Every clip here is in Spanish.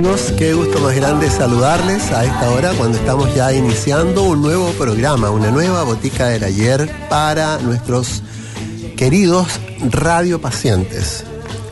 amigos, qué gusto más grande saludarles a esta hora cuando estamos ya iniciando un nuevo programa, una nueva Botica del Ayer para nuestros queridos radiopacientes.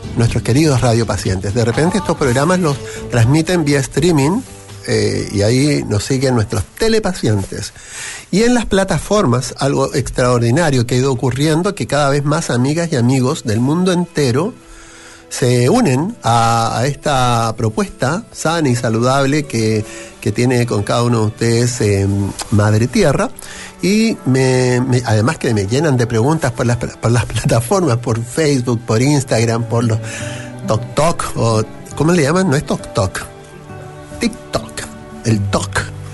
De repente estos programas los transmiten vía streaming y ahí nos siguen nuestros telepacientes. Y en las plataformas, algo extraordinario que ha ido ocurriendo, que cada vez más amigas y amigos del mundo entero se unen a esta propuesta sana y saludable que tiene con cada uno de ustedes Madre Tierra. Y además que me llenan de preguntas por las plataformas, por Facebook, por Instagram, por los TokTok, o ¿cómo le llaman? No es TokTok, TikTok, el TOC.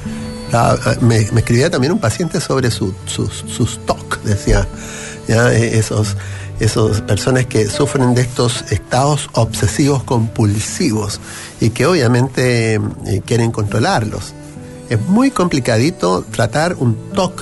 Me escribía también un paciente sobre sus TOC, decía, ya, esos personas que sufren de estos estados obsesivos compulsivos y que obviamente quieren controlarlos. Es muy complicadito tratar un TOC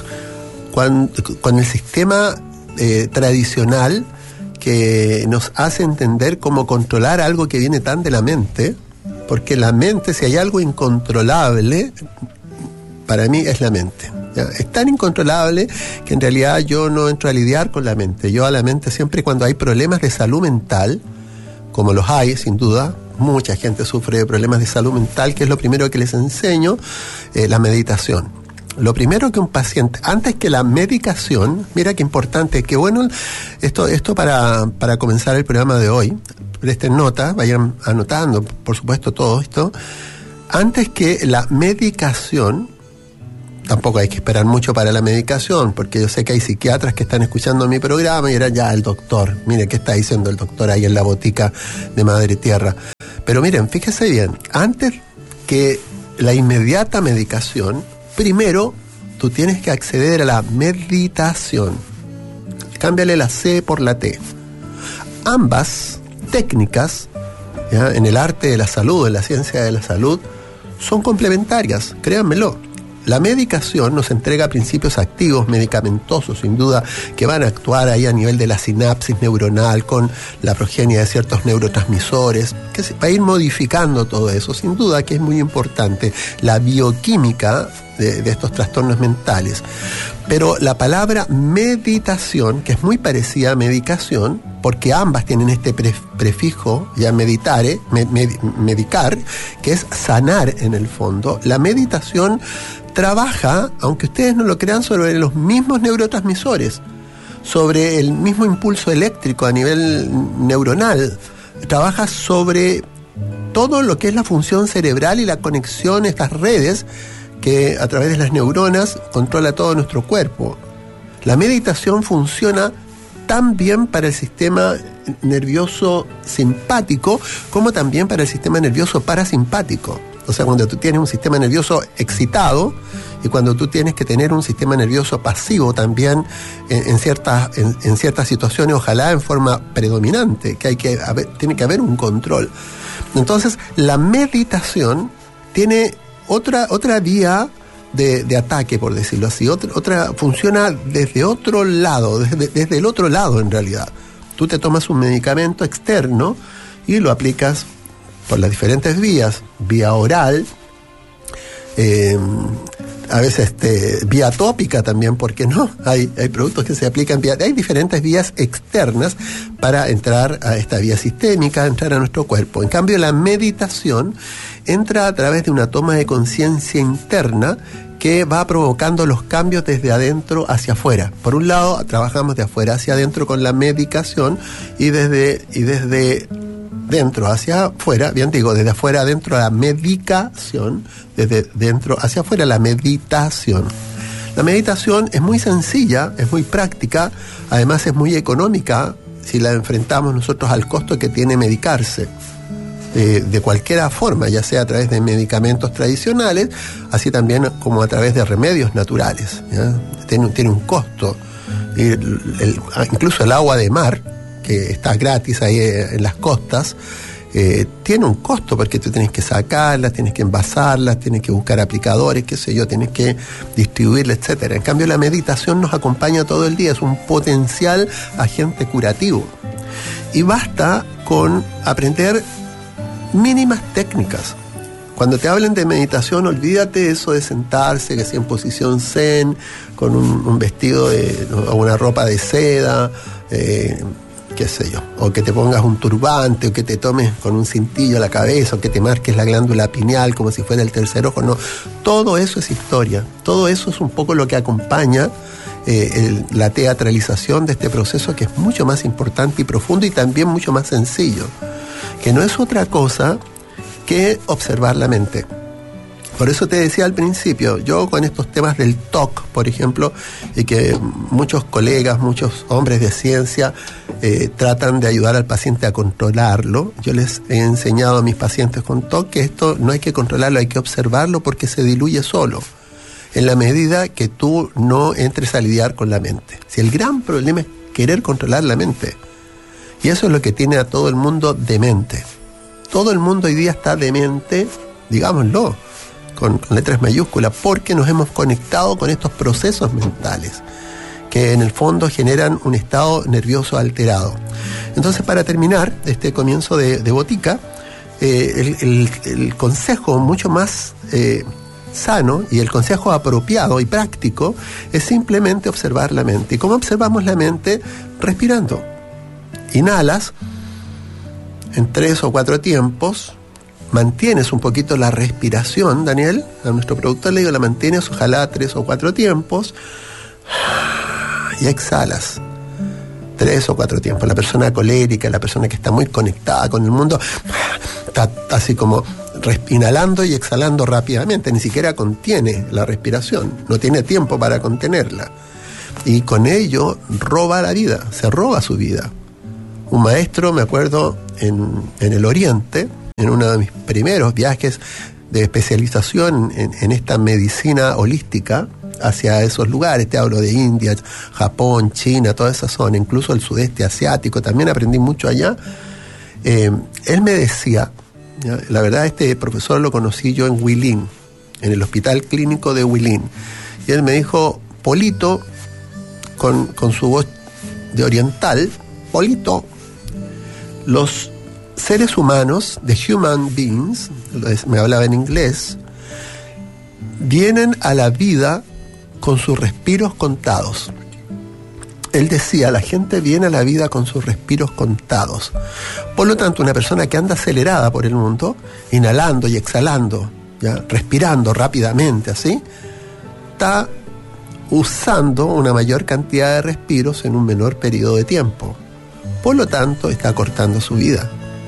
con el sistema tradicional que nos hace entender cómo controlar algo que viene tan de la mente, porque la mente, si hay algo incontrolable, para mí es la mente. ¿Ya? Es tan incontrolable que en realidad yo no entro a lidiar con la mente. Yo a la mente siempre cuando hay problemas de salud mental, como los hay, sin duda, mucha gente sufre de problemas de salud mental, que es lo primero que les enseño, la meditación. Lo primero que un paciente, antes que la medicación, mira qué importante, qué bueno esto para comenzar el programa de hoy. Presten nota, vayan anotando, por supuesto, todo esto. Antes que la medicación, tampoco hay que esperar mucho para la medicación, porque yo sé que hay psiquiatras que están escuchando mi programa y eran ya el doctor. Miren qué está diciendo el doctor ahí en la botica de Madre Tierra. Pero miren, fíjese bien, antes que la inmediata medicación, primero tú tienes que acceder a la meditación. Cámbiale la C por la T. Ambas técnicas, ¿ya?, en el arte de la salud, en la ciencia de la salud, son complementarias, créanmelo. La medicación nos entrega principios activos, medicamentosos, sin duda, que van a actuar ahí a nivel de la sinapsis neuronal, con la progenie de ciertos neurotransmisores, que va a ir modificando todo eso, sin duda que es muy importante, la bioquímica de estos trastornos mentales. Pero la palabra meditación, que es muy parecida a medicación, porque ambas tienen este prefijo, ya medicar, que es sanar en el fondo, la meditación trabaja, aunque ustedes no lo crean, sobre los mismos neurotransmisores, sobre el mismo impulso eléctrico a nivel neuronal, trabaja sobre todo lo que es la función cerebral y la conexión, estas redes que a través de las neuronas controla todo nuestro cuerpo. La meditación funciona tan bien para el sistema nervioso simpático como también para el sistema nervioso parasimpático. O sea, cuando tú tienes un sistema nervioso excitado y cuando tú tienes que tener un sistema nervioso pasivo también en ciertas situaciones, ojalá en forma predominante, tiene que haber un control. Entonces, la meditación tiene otra vía de ataque, por decirlo así, funciona desde otro lado, desde el otro lado en realidad. Tú te tomas un medicamento externo y lo aplicas por las diferentes vías, vía oral, a veces vía tópica también, ¿por qué no? Hay productos que se aplican hay diferentes vías externas para entrar a esta vía sistémica, entrar a nuestro cuerpo. En cambio, la meditación entra a través de una toma de conciencia interna que va provocando los cambios desde adentro hacia afuera. Por un lado, trabajamos de afuera hacia adentro con la medicación y desde dentro hacia afuera, bien digo, desde afuera adentro la medicación, desde dentro hacia afuera la meditación. La meditación es muy sencilla, es muy práctica, además es muy económica si la enfrentamos nosotros al costo que tiene medicarse. De cualquier forma, ya sea a través de medicamentos tradicionales, así también como a través de remedios naturales, ¿ya? Tiene un costo. Incluso el agua de mar, que está gratis ahí en las costas, tiene un costo porque tú tienes que sacarlas, tienes que envasarlas, tienes que buscar aplicadores, qué sé yo, tienes que distribuirla, etcétera. En cambio, la meditación nos acompaña todo el día, es un potencial agente curativo. Y basta con aprender mínimas técnicas. cuando te hablen de meditación, olvídate eso de sentarse, que sea en posición zen, con un vestido o una ropa de seda, qué sé yo, o que te pongas un turbante, o que te tomes con un cintillo a la cabeza, o que te marques la glándula pineal como si fuera el tercer ojo. No, todo eso es historia, todo eso es un poco lo que acompaña la teatralización de este proceso, que es mucho más importante y profundo y también mucho más sencillo, que no es otra cosa que observar la mente. Por eso te decía al principio, yo con estos temas del TOC, por ejemplo, y que muchos colegas, muchos hombres de ciencia tratan de ayudar al paciente a controlarlo, yo les he enseñado a mis pacientes con TOC que esto no hay que controlarlo, hay que observarlo porque se diluye solo, en la medida que tú no entres a lidiar con la mente. Si el gran problema es querer controlar la mente, y eso es lo que tiene a todo el mundo demente. Todo el mundo hoy día está demente, digámoslo, con letras mayúsculas, porque nos hemos conectado con estos procesos mentales que en el fondo generan un estado nervioso alterado. Entonces, para terminar este comienzo de Botica, el consejo mucho más sano y el consejo apropiado y práctico es simplemente observar la mente. ¿Y cómo observamos la mente? Respirando. Inhalas en 3 o 4 tiempos, mantienes un poquito la respiración, Daniel, a nuestro productor le digo, la mantienes ojalá 3 o 4 tiempos, y exhalas 3 o 4 tiempos. La persona colérica, la persona que está muy conectada con el mundo, está así como inhalando y exhalando rápidamente, ni siquiera contiene la respiración, no tiene tiempo para contenerla, y con ello roba la vida, se roba su vida. Un maestro, me acuerdo, en el Oriente, en uno de mis primeros viajes de especialización en esta medicina holística hacia esos lugares, te hablo de India, Japón, China, toda esa zona, incluso el sudeste asiático, también aprendí mucho allá. Él me decía, ¿ya? La verdad este profesor lo conocí yo en Huilín, en el hospital clínico de Huilín, y él me dijo, Polito, con su voz de oriental, Polito, los seres humanos, the human beings, me hablaba en inglés, vienen a la vida con sus respiros contados. Él decía, la gente viene a la vida con sus respiros contados. Por lo tanto, una persona que anda acelerada por el mundo, inhalando y exhalando, ¿ya? Respirando rápidamente así, está usando una mayor cantidad de respiros en un menor periodo de tiempo. Por lo tanto, está acortando su vida.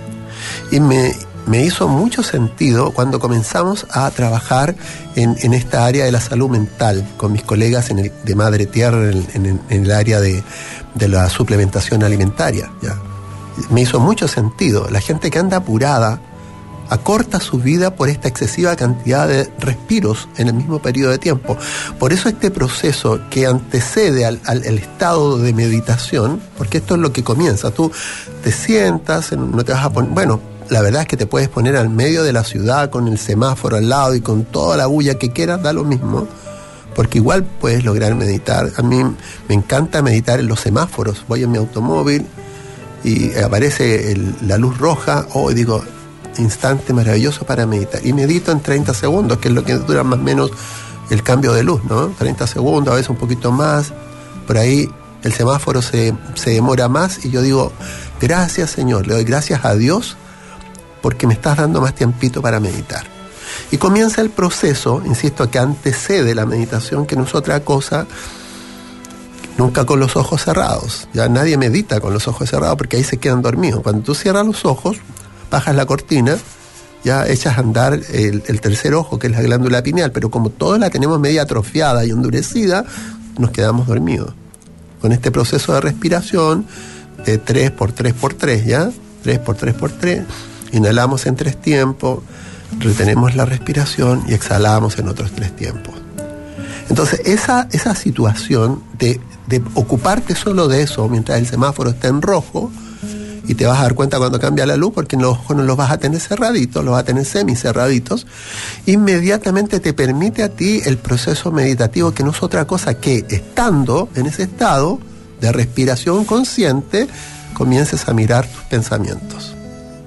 Y me hizo mucho sentido cuando comenzamos a trabajar en esta área de la salud mental con mis colegas de Madre Tierra en el área de la suplementación alimentaria, ¿ya? Me hizo mucho sentido. La gente que anda apurada acorta su vida por esta excesiva cantidad de respiros en el mismo periodo de tiempo. Por eso este proceso que antecede al estado de meditación, porque esto es lo que comienza, tú te sientas, no te vas a poner, bueno, la verdad es que te puedes poner al medio de la ciudad con el semáforo al lado y con toda la bulla que quieras, da lo mismo, porque igual puedes lograr meditar. A mí me encanta meditar en los semáforos. Voy en mi automóvil y aparece la luz roja, y digo, instante maravilloso para meditar, y medito en 30 segundos, que es lo que dura más o menos el cambio de luz, ¿no? 30 segundos, a veces un poquito más, por ahí el semáforo se demora más y yo digo, gracias Señor, le doy gracias a Dios porque me estás dando más tiempito para meditar. Y comienza el proceso, insisto, que antecede la meditación, que no es otra cosa, nunca con los ojos cerrados. Ya nadie medita con los ojos cerrados porque ahí se quedan dormidos. Cuando tú cierras los ojos, bajas la cortina, ya echas a andar el tercer ojo, que es la glándula pineal, pero como toda la tenemos media atrofiada y endurecida, nos quedamos dormidos. Con este proceso de respiración, de 3x3x3, ¿ya? 3x3x3, inhalamos en 3 tiempos, retenemos la respiración y exhalamos en otros 3 tiempos. Entonces, esa situación de ocuparte solo de eso mientras el semáforo está en rojo, y te vas a dar cuenta cuando cambia la luz, porque los ojos no los vas a tener cerraditos, los vas a tener semicerraditos, inmediatamente te permite a ti el proceso meditativo, que no es otra cosa que, estando en ese estado de respiración consciente, comiences a mirar tus pensamientos.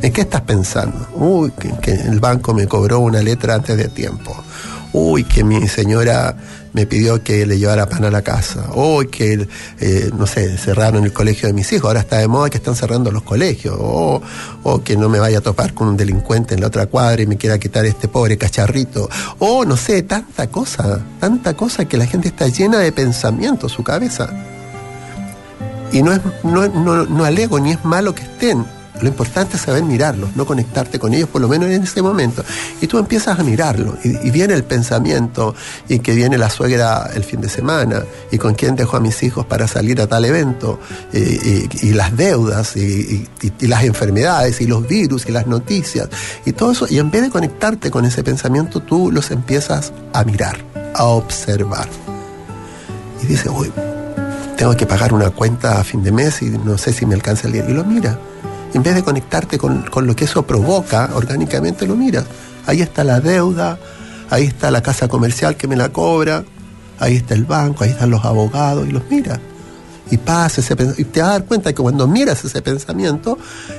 ¿En qué estás pensando? Uy, que el banco me cobró una letra antes de tiempo. Uy, que mi señora me pidió que le llevara pan a la casa. Uy, que, no sé, cerraron el colegio de mis hijos. Ahora está de moda que están cerrando los colegios. O que no me vaya a topar con un delincuente en la otra cuadra y me quiera quitar este pobre cacharrito. O, no sé, tanta cosa que la gente está llena de pensamiento, su cabeza. Y no alego ni es malo que estén. Lo importante es saber mirarlos, no conectarte con ellos, por lo menos en ese momento. Y tú empiezas a mirarlo, y viene el pensamiento, y que viene la suegra el fin de semana, y con quién dejo a mis hijos para salir a tal evento, y las deudas, y las enfermedades, y los virus, y las noticias, y todo eso. Y en vez de conectarte con ese pensamiento, tú los empiezas a mirar, a observar. Y dices, uy, tengo que pagar una cuenta a fin de mes, y no sé si me alcanza el dinero. Y lo mira. En vez de conectarte con lo que eso provoca, orgánicamente lo miras. Ahí está la deuda, ahí está la casa comercial que me la cobra, ahí está el banco, ahí están los abogados, y los miras. Y pasa y te vas a dar cuenta que cuando miras ese pensamiento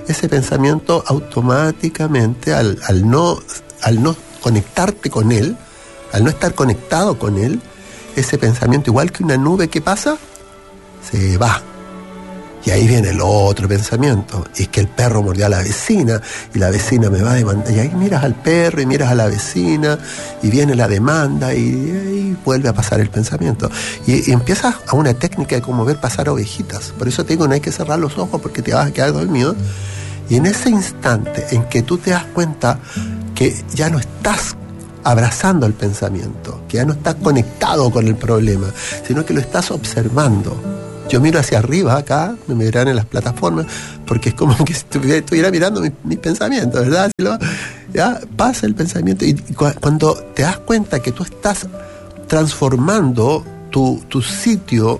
automáticamente, al no conectarte con él, al no estar conectado con él, ese pensamiento, igual que una nube que pasa, se va. Y ahí viene el otro pensamiento, y es que el perro mordió a la vecina, y la vecina me va a demandar, y ahí miras al perro, y miras a la vecina, y viene la demanda, y vuelve a pasar el pensamiento. Y empiezas a una técnica de como ver pasar ovejitas. Por eso te digo, no hay que cerrar los ojos porque te vas a quedar dormido. Y en ese instante en que tú te das cuenta que ya no estás abrazando el pensamiento, que ya no estás conectado con el problema, sino que lo estás observando. Yo miro hacia arriba acá, me verán en las plataformas, porque es como que estuviera mirando mis pensamientos, ¿verdad? Ya pasa el pensamiento, y cuando te das cuenta que tú estás transformando tu sitio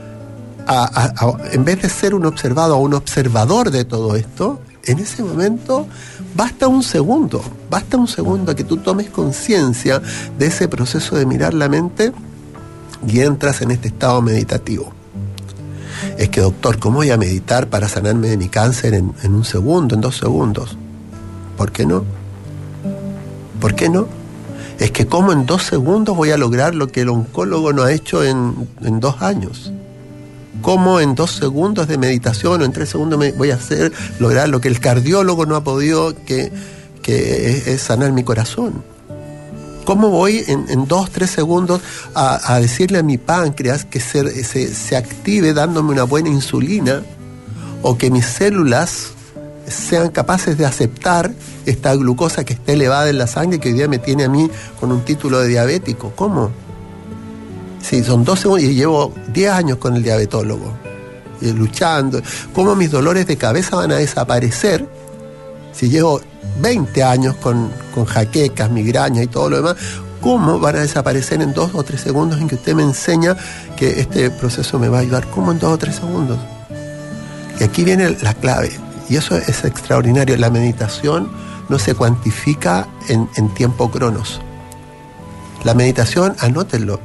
en vez de ser un observado a un observador de todo esto, en ese momento basta un segundo que tú tomes conciencia de ese proceso de mirar la mente y entras en este estado meditativo. Es que, doctor, ¿cómo voy a meditar para sanarme de mi cáncer en un segundo, en 2 segundos? ¿Por qué no? ¿Por qué no? Es que ¿cómo en 2 segundos voy a lograr lo que el oncólogo no ha hecho en 2 años? ¿Cómo en 2 segundos de meditación o en 3 segundos voy a lograr lo que el cardiólogo no ha podido, que es sanar mi corazón? ¿Cómo voy en 2, 3 segundos a decirle a mi páncreas que se active dándome una buena insulina, o que mis células sean capaces de aceptar esta glucosa que está elevada en la sangre, que hoy día me tiene a mí con un título de diabético? ¿Cómo? Sí, son 2 segundos y llevo 10 años con el diabetólogo, luchando. ¿Cómo mis dolores de cabeza van a desaparecer si llevo 20 años con jaquecas, migrañas y todo lo demás? ¿Cómo van a desaparecer en 2 o 3 segundos en que usted me enseña que este proceso me va a ayudar? ¿Cómo en 2 o 3 segundos? Y aquí viene la clave, y eso es extraordinario. La meditación no se cuantifica en tiempo cronos. La meditación, anótenlo,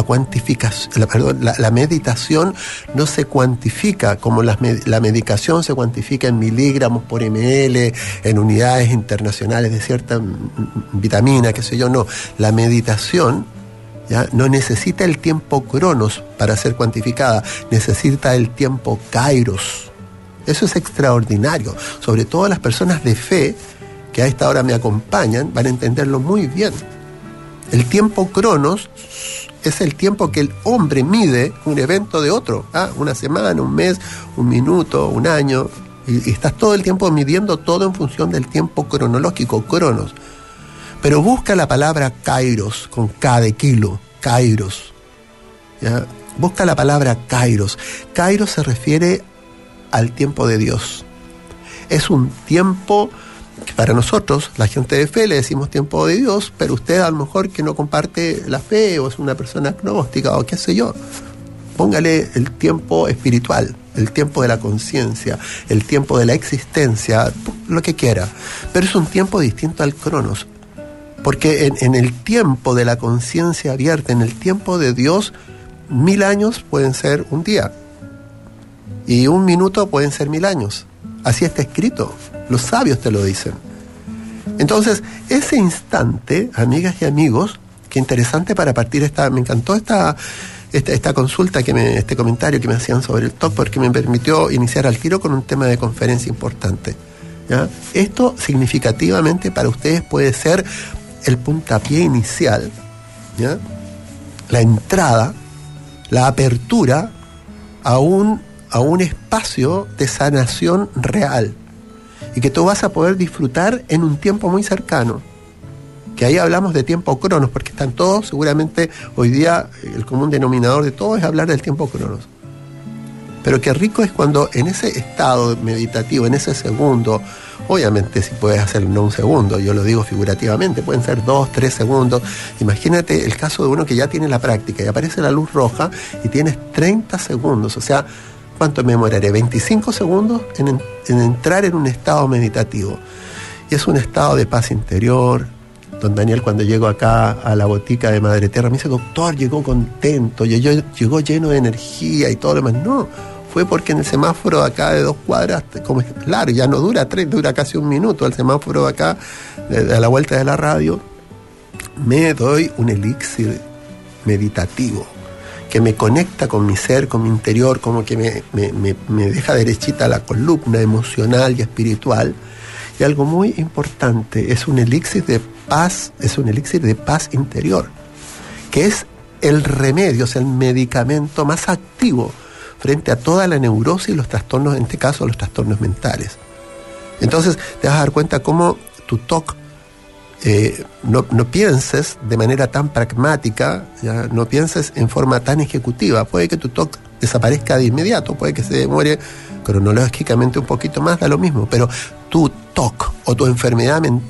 la meditación no se cuantifica como la medicación se cuantifica en miligramos por ml, en unidades internacionales de cierta vitamina, qué sé yo. No, la meditación ya no necesita el tiempo cronos para ser cuantificada, necesita el tiempo kairos. Eso es extraordinario. Sobre todo las personas de fe que a esta hora me acompañan van a entenderlo muy bien. El tiempo cronos es el tiempo que el hombre mide un evento de otro, una semana, un mes, un minuto, un año, y estás todo el tiempo midiendo todo en función del tiempo cronológico, cronos. Pero busca la palabra kairos, con K de kilo, kairos, ¿ya? Busca la palabra kairos. Kairos se refiere al tiempo de Dios. Es un tiempo que para nosotros, la gente de fe, le decimos tiempo de Dios, pero usted a lo mejor que no comparte la fe o es una persona agnóstica o qué sé yo, póngale el tiempo espiritual, el tiempo de la conciencia, el tiempo de la existencia, lo que quiera. Pero es un tiempo distinto al cronos, porque en el tiempo de la conciencia abierta, en el tiempo de Dios, 1000 años pueden ser un día y 1 minuto pueden ser 1000 años. Así está escrito. Los sabios te lo dicen. Entonces, ese instante, amigas y amigos, qué interesante para partir me encantó esta consulta, este comentario que me hacían sobre el TOC, porque me permitió iniciar al tiro con un tema de conferencia importante, ¿ya? Esto significativamente para ustedes puede ser el puntapié inicial, ¿ya? La entrada, la apertura a un espacio de sanación real, y que tú vas a poder disfrutar en un tiempo muy cercano. Que ahí hablamos de tiempo cronos, porque están todos, seguramente hoy día el común denominador de todo es hablar del tiempo cronos. Pero qué rico es cuando en ese estado meditativo, en ese segundo, obviamente si puedes hacerlo no un segundo, yo lo digo figurativamente, pueden ser 2, 3 segundos. Imagínate el caso de uno que ya tiene la práctica y aparece la luz roja y tienes 30 segundos, o sea, ¿cuánto me demoraré? 25 segundos en entrar en un estado meditativo. Y es un estado de paz interior. Don Daniel, cuando llego acá a la botica de Madre Tierra, me dice, doctor, llegó contento, llegó lleno de energía y todo lo demás. No, fue porque en el semáforo de acá de 2 cuadras, como es claro, ya no dura 3, dura casi 1 minuto, el semáforo de acá, a la vuelta de la radio, me doy un elixir meditativo que me conecta con mi ser, con mi interior, como que me deja derechita la columna emocional y espiritual. Y algo muy importante, es un elixir de paz interior, que es el remedio, es el medicamento más activo frente a toda la neurosis y los trastornos, en este caso los trastornos mentales. Entonces te vas a dar cuenta cómo tu TOC, no pienses de manera tan pragmática, ¿ya? No pienses en forma tan ejecutiva. Puede que tu TOC desaparezca de inmediato, puede que se demore cronológicamente un poquito más, da lo mismo, pero tu TOC o tu enfermedad mental